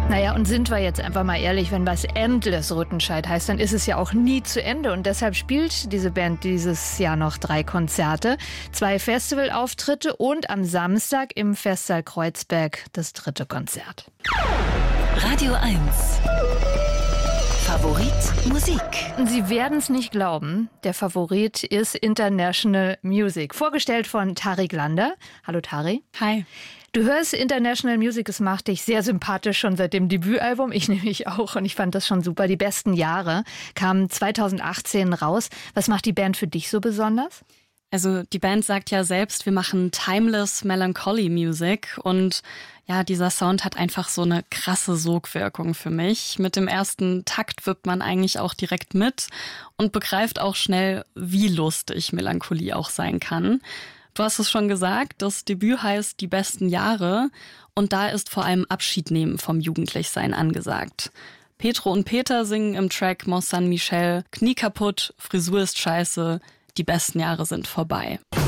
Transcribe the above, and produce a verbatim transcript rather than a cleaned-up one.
Naja, und sind wir jetzt einfach mal ehrlich, wenn was Endless Rüttenscheid heißt, dann ist es ja auch nie zu Ende. Und deshalb spielt diese Band dieses Jahr noch drei Konzerte, zwei Festivalauftritte und am Samstag im Festsaal Kreuzberg das dritte Konzert. Radio eins. Favorit Musik. Sie werden es nicht glauben, der Favorit ist International Music. Vorgestellt von Tarik Lander. Hallo Tari. Hi. Du hörst International Music, es macht dich sehr sympathisch schon seit dem Debütalbum. Ich nämlich auch und ich fand das schon super. Die besten Jahre kamen zweitausendachtzehn raus. Was macht die Band für dich so besonders? Also die Band sagt ja selbst, wir machen Timeless Melancholy Music und ja, dieser Sound hat einfach so eine krasse Sogwirkung für mich. Mit dem ersten Takt wippt man eigentlich auch direkt mit und begreift auch schnell, wie lustig Melancholie auch sein kann. Du hast es schon gesagt, das Debüt heißt Die besten Jahre und da ist vor allem Abschied nehmen vom Jugendlichsein angesagt. Petro und Peter singen im Track Mont Saint-Michel, Knie kaputt, Frisur ist scheiße, die besten Jahre sind vorbei.